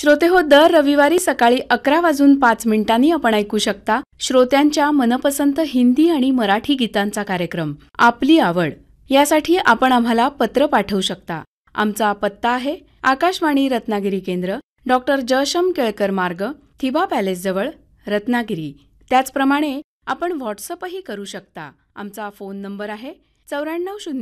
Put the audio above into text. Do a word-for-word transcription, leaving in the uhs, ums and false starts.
श्रोते हो, दर रविवारी सकाळी अकरा वाजून पाच मिनिटांनी आपण ऐकू शकता श्रोत्यांच्या मनपसंत हिंदी आणि मराठी गीतांचा कार्यक्रम आपली आवड. यासाठी आपण आम्हाला पत्र पाठवू शकता. आमचा पत्ता आहे आकाशवाणी रत्नागिरी केंद्र, डॉक्टर जयशम केळकर मार्ग, थिबा पॅलेस जवळ, रत्नागिरी. त्याचप्रमाणे आपण व्हॉट्सअपही करू शकता. आमचा फोन नंबर आहे चौऱ्याण्णव शून्य